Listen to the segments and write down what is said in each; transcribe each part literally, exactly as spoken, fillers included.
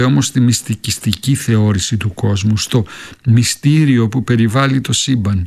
όμως στη μυστικιστική θεώρηση του κόσμου, στο μυστήριο που περιβάλλει το σύμπαν.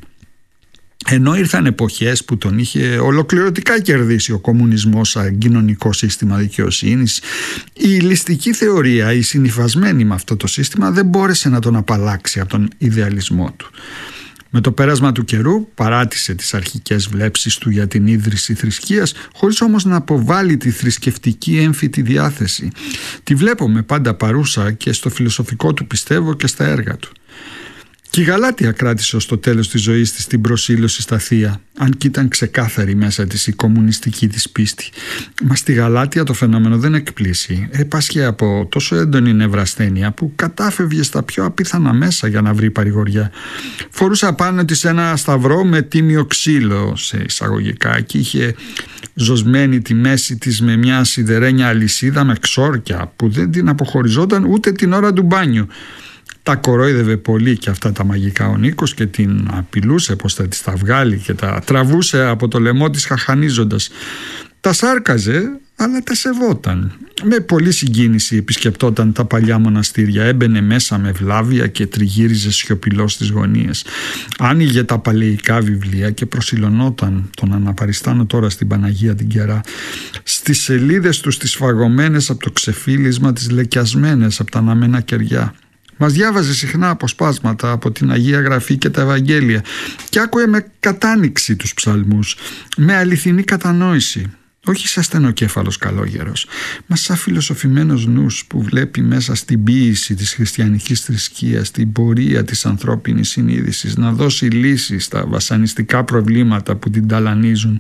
Ενώ ήρθαν εποχές που τον είχε ολοκληρωτικά κερδίσει ο κομμουνισμός σαν κοινωνικό σύστημα δικαιοσύνης, η ληστική θεωρία, η συνυφασμένη με αυτό το σύστημα, δεν μπόρεσε να τον απαλλάξει από τον ιδεαλισμό του. Με το πέρασμα του καιρού παράτησε τις αρχικές βλέψεις του για την ίδρυση θρησκείας, χωρίς όμως να αποβάλει τη θρησκευτική έμφυτη διάθεση. Τη βλέπουμε πάντα παρούσα και στο φιλοσοφικό του πιστεύω και στα έργα του. Και η Γαλάτεια κράτησε ως το τέλος της ζωής της την προσήλωση στα θεία, αν και ήταν ξεκάθαρη μέσα της η κομμουνιστική της πίστη. Μα στη Γαλάτεια το φαινόμενο δεν εκπλήσει. Έπασχε από τόσο έντονη νευρασθένεια που κατάφευγε στα πιο απίθανα μέσα για να βρει παρηγοριά. Φορούσε απάνω της ένα σταυρό με τίμιο ξύλο, σε εισαγωγικά, και είχε ζωσμένη τη μέση της με μια σιδερένια αλυσίδα με ξόρκια που δεν την αποχωριζόταν ούτε την ώρα του μπάνιου. Τα κορόιδευε πολύ και αυτά τα μαγικά ο Νίκος και την απειλούσε πως θα της τα βγάλει και τα τραβούσε από το λαιμό της χαχανίζοντας. Τα σάρκαζε, αλλά τα σεβόταν. Με πολλή συγκίνηση επισκεπτόταν τα παλιά μοναστήρια, έμπαινε μέσα με βλάβια και τριγύριζε σιωπηλός στις γωνίες. Άνοιγε τα παλαιικά βιβλία και προσιλωνόταν, τον αναπαριστάνω τώρα στην Παναγία την Κερά, στις σελίδες τους τις φαγωμένες από το ξεφύλισμα, τις λεκιασμένες από τα αναμένα κεριά. Μας διάβαζε συχνά αποσπάσματα από την Αγία Γραφή και τα Ευαγγέλια και άκουε με κατάνοιξη τους ψαλμούς, με αληθινή κατανόηση, όχι σαν στενοκέφαλος καλόγερος, μα σαν φιλοσοφημένος νους που βλέπει μέσα στην ποίηση της χριστιανικής θρησκείας την πορεία της ανθρώπινης συνείδησης να δώσει λύσεις στα βασανιστικά προβλήματα που την ταλανίζουν.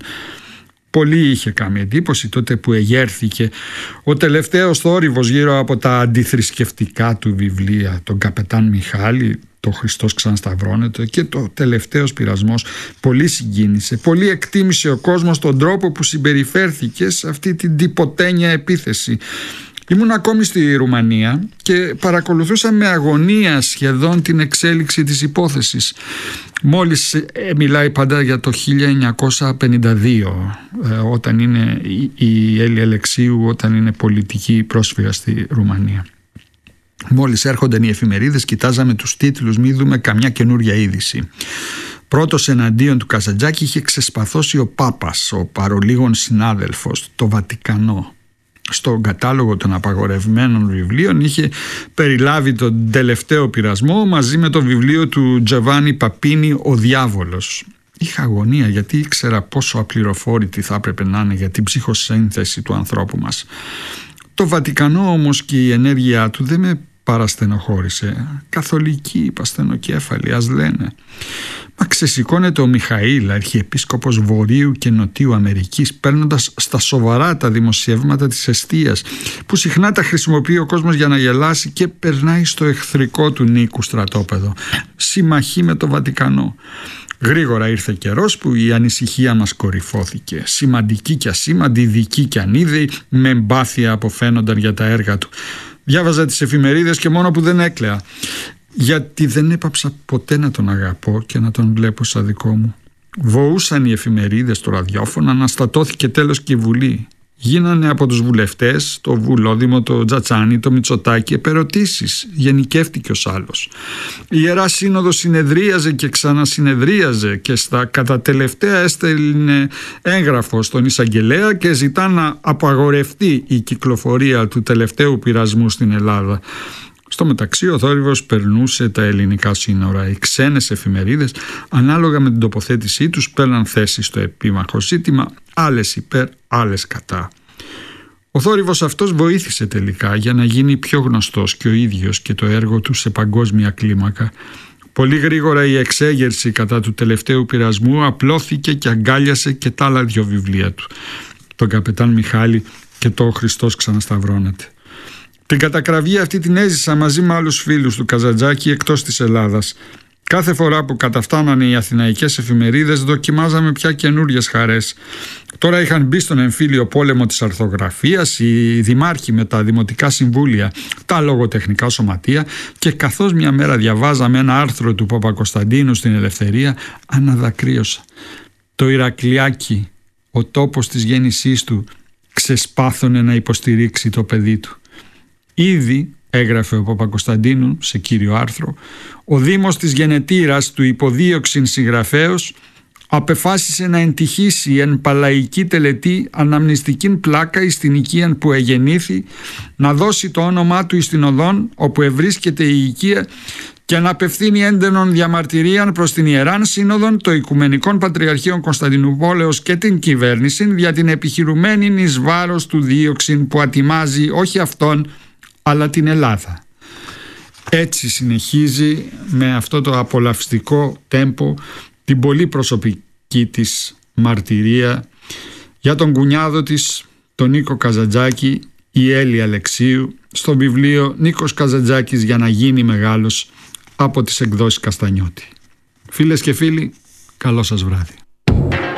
Πολύ είχε κάνει εντύπωση τότε που εγέρθηκε ο τελευταίος θόρυβος γύρω από τα αντιθρησκευτικά του βιβλία, τον Καπετάν Μιχάλη, το Χριστός ξανασταυρώνεται, και το τελευταίος πειρασμός. Πολύ συγκίνησε, πολύ εκτίμησε ο κόσμος τον τρόπο που συμπεριφέρθηκε σε αυτή την τυποτένια επίθεση. Ήμουν ακόμη στη Ρουμανία και παρακολουθούσα με αγωνία σχεδόν την εξέλιξη της υπόθεσης. Μόλις ε, μιλάει πάντα για το χίλια εννιακόσια πενήντα δύο, ε, όταν είναι η Έλλη Αλεξίου, όταν είναι πολιτική πρόσφυγα στη Ρουμανία. Μόλις έρχονταν οι εφημερίδες, κοιτάζαμε τους τίτλους, μη δούμε καμιά καινούρια είδηση. Πρώτος εναντίον του Καζαντζάκη είχε ξεσπαθώσει ο Πάπας, ο παρολίγων συνάδελφος, το Βατικανό. Στον κατάλογο των απαγορευμένων βιβλίων είχε περιλάβει τον τελευταίο πειρασμό μαζί με το βιβλίο του Τζοβάνι Παπίνι «Ο Διάβολος». Είχα αγωνία γιατί ήξερα πόσο απληροφόρητη θα έπρεπε να είναι για την ψυχοσύνθεση του ανθρώπου μας. Το Βατικανό όμως και η ενέργειά του δεν με παραστενοχώρησε. Καθολική, παστενοκέφαλη, ας λένε. Μα ξεσηκώνεται ο Μιχαήλ, αρχιεπίσκοπος Βορείου και Νοτιού Αμερικής, παίρνοντας στα σοβαρά τα δημοσιεύματα της εστίας, που συχνά τα χρησιμοποιεί ο κόσμος για να γελάσει, και περνάει στο εχθρικό του Νίκου στρατόπεδο. Συμμαχή με το Βατικανό. Γρήγορα ήρθε καιρός που η ανησυχία μας κορυφώθηκε. Σημαντική και ασήμαντη, ειδική και ανίδεη, με εμπάθεια αποφαίνονταν για τα έργα του. Διάβαζα τις εφημερίδες και μόνο που δεν έκλαια, γιατί δεν έπαψα ποτέ να τον αγαπώ και να τον βλέπω σαν δικό μου. Βοούσαν οι εφημερίδες, το ραδιόφωνο, αναστατώθηκε τέλος και η Βουλή. Γίνανε από τους βουλευτές, το Βουλόδημο, το Τζατσάνι, το Μητσοτάκη, επερωτήσεις. Γενικεύτηκε ως άλλος. Η Ιερά Σύνοδος συνεδρίαζε και ξανασυνεδρίαζε και στα κατά τελευταία έστελνε έγγραφο στον εισαγγελέα και ζητά να απαγορευτεί η κυκλοφορία του τελευταίου πειρασμού στην Ελλάδα. Στο μεταξύ ο θόρυβος περνούσε τα ελληνικά σύνορα. Οι ξένες εφημερίδες, ανάλογα με την τοποθέτησή τους, παίρναν θέση στο επίμαχο ζήτημα, άλλες υπέρ, άλλες κατά. Ο θόρυβος αυτός βοήθησε τελικά για να γίνει πιο γνωστός και ο ίδιος και το έργο του σε παγκόσμια κλίμακα. Πολύ γρήγορα η εξέγερση κατά του τελευταίου πειρασμού απλώθηκε και αγκάλιασε και τα άλλα δυο βιβλία του, τον Καπετάν Μιχάλη και το Χριστός ξανασταυρώνεται. Την κατακραυγή αυτή την έζησα μαζί με άλλους φίλους του Καζαντζάκη εκτός της Ελλάδας. Κάθε φορά που καταφτάνανε οι αθηναϊκές εφημερίδες δοκιμάζαμε πια καινούριες χαρές. Τώρα είχαν μπει στον εμφύλιο πόλεμο της αρθογραφίας οι δημάρχοι με τα δημοτικά συμβούλια, τα λογοτεχνικά σωματεία, και καθώς μια μέρα διαβάζαμε ένα άρθρο του Παπακοσταντίνου στην Ελευθερία, αναδακρύωσα. Το Ηρακλειάκι, ο τόπος της γέννησής του, ξεσπάθωνε να υποστηρίξει το παιδί του. Ήδη έγραφε ο Παπακοσταντίνου σε κύριο άρθρο, ο Δήμος της Γενετήρας του υποδίωξην συγγραφέως απεφάσισε να εντυχήσει εν παλαϊκή τελετή αναμνηστικήν πλάκα εις την οικίαν που εγεννήθη, να δώσει το όνομά του εις την οδόν όπου ευρίσκεται η οικία και να απευθύνει έντενον διαμαρτυρίαν προς την Ιεράν Σύνοδον, το Οικουμενικών Πατριαρχείων Κωνσταντινούπολεως και την κυβέρνηση για την επιχειρουμένη εις βάρος του δίωξην που ατιμάζει όχι αυτόν αλλά την Ελλάδα. Έτσι συνεχίζει με αυτό το απολαυστικό τέμπο την πολύ προσωπική της μαρτυρία για τον κουνιάδο της, τον Νίκο Καζαντζάκη, η Έλλη Αλεξίου, στο βιβλίο «Νίκος Καζαντζάκης για να γίνει μεγάλος» από τις εκδόσεις Καστανιώτη. Φίλες και φίλοι, καλό σας βράδυ.